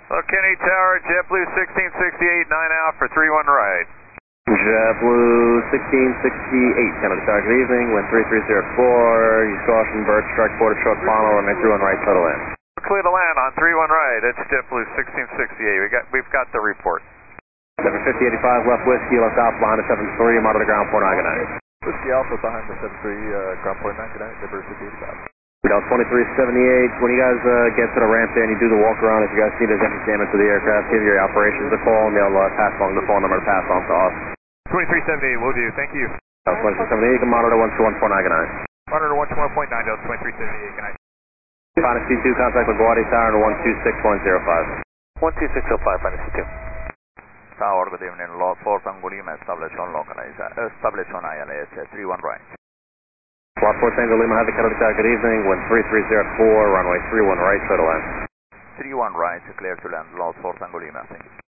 Kenny Tower, JetBlue 1668, 9 out for 31 right. JetBlue 1668, Canada Tower, good evening, wind 3304, use caution, bird strike, quarter truck final, runway 31 right, total in. Clear to land on 31 right, it's JetBlue 1668, we've got the report. 75085 left whiskey, left alpha behind the 73, monitor ground 49, good night. Whiskey Alpha behind the 73, ground 49, good night, Liberty 55. Del 2378, when you guys get to the ramp there and you do the walk around, if you guys see there's any damage to the aircraft, give your operations a call and they'll pass along the phone number to pass on to us. 2378, will do, thank you. Del 2378, you can monitor 121.9, good night. Monitor 121.9, Del 2378, good night. Finest C2, contact LaGuardia Tower to 126.05. 12605, Finest C2. Tower, good evening, Lot 4 Tango Lima, establish on ILS, 31 right. Lot 4 Tango Lima, have the Canada Tower, good evening, wind 3304, runway 31 right, total land. 31 right, clear to land, Lot 4 Tango Lima, thank you.